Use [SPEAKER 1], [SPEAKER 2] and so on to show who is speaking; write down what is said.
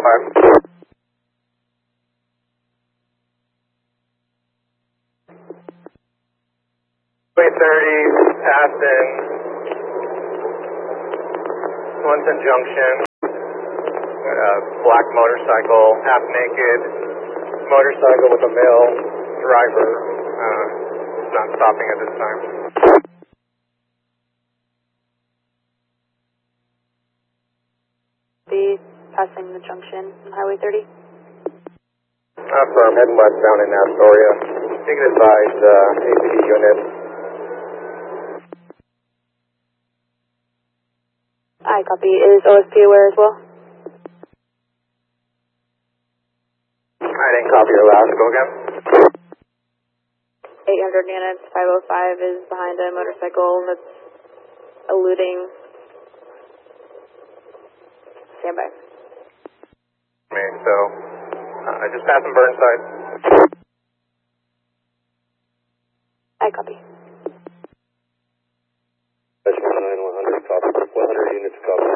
[SPEAKER 1] 505. 330, Aston, Swanson Junction, black motorcycle, half naked, motorcycle with a male driver, not stopping at this time.
[SPEAKER 2] Be passing the junction on Highway 30.
[SPEAKER 1] Affirm, heading westbound in Astoria. You can advise APD unit.
[SPEAKER 2] I copy. Is OSP aware as well?
[SPEAKER 1] I didn't copy your last. Go again.
[SPEAKER 2] 800 units, 505 is behind a motorcycle that's eluding. Stand by.
[SPEAKER 1] So, I just passed him Burnside.
[SPEAKER 2] I copy.
[SPEAKER 1] 100 copy. 100 units copy.